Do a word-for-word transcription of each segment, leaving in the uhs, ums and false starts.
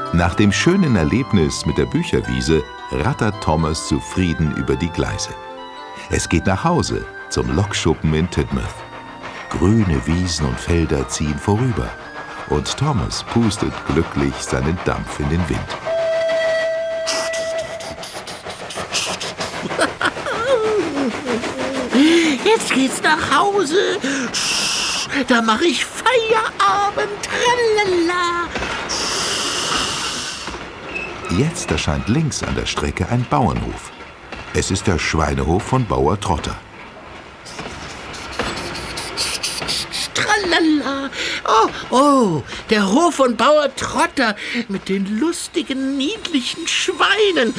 Nach dem schönen Erlebnis mit der Bücherwiese rattert Thomas zufrieden über die Gleise. Es geht nach Hause, zum Lokschuppen in Tidmouth. Grüne Wiesen und Felder ziehen vorüber. Und Thomas pustet glücklich seinen Dampf in den Wind. Jetzt geht's nach Hause. Da mache ich Feierabend. Tralala. Jetzt erscheint links an der Strecke ein Bauernhof. Es ist der Schweinehof von Bauer Trotter. Tralala. Oh, oh, der Hof von Bauer Trotter mit den lustigen, niedlichen Schweinen.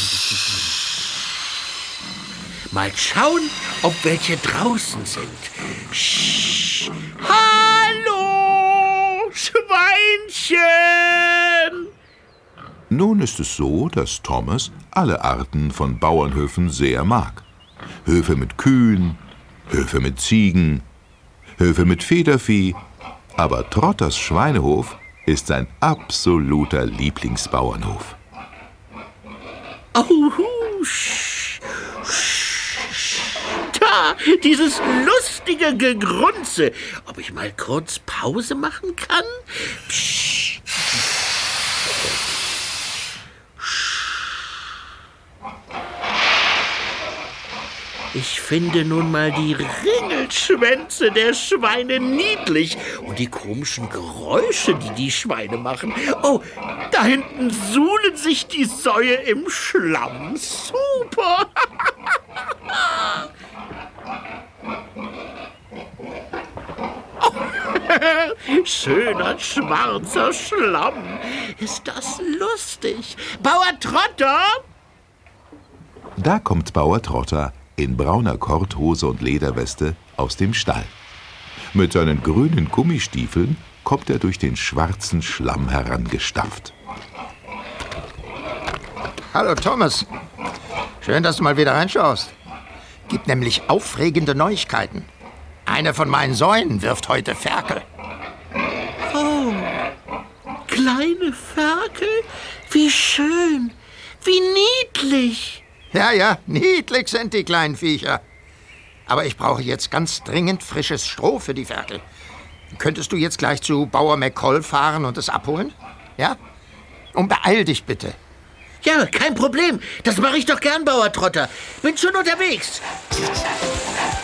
Mal schauen, ob welche draußen sind. Psst. Hallo, Schweinchen! Nun ist es so, dass Thomas alle Arten von Bauernhöfen sehr mag. Höfe mit Kühen, Höfe mit Ziegen, Höfe mit Federvieh. Aber Trotters Schweinehof ist sein absoluter Lieblingsbauernhof. Oh, sch, sch, sch. Da, dieses lustige Gegrunze. Ob ich mal kurz Pause machen kann? Psch. Ich finde nun mal die Ringelschwänze der Schweine niedlich und die komischen Geräusche, die die Schweine machen. Oh, da hinten suhlen sich die Säue im Schlamm. Super! Oh, schöner schwarzer Schlamm. Ist das lustig? Bauer Trotter! Da kommt Bauer Trotter in brauner Korthose und Lederweste aus dem Stall. Mit seinen grünen Gummistiefeln kommt er durch den schwarzen Schlamm herangestapft. Hallo Thomas, schön, dass du mal wieder reinschaust. Gibt nämlich aufregende Neuigkeiten. Eine von meinen Säulen wirft heute Ferkel. Oh, kleine Ferkel? Wie schön, wie niedlich. Ja, ja, niedlich sind die kleinen Viecher. Aber ich brauche jetzt ganz dringend frisches Stroh für die Ferkel. Könntest du jetzt gleich zu Bauer McColl fahren und es abholen? Ja? Und beeil dich bitte. Ja, kein Problem. Das mache ich doch gern, Bauer Trotter. Bin schon unterwegs.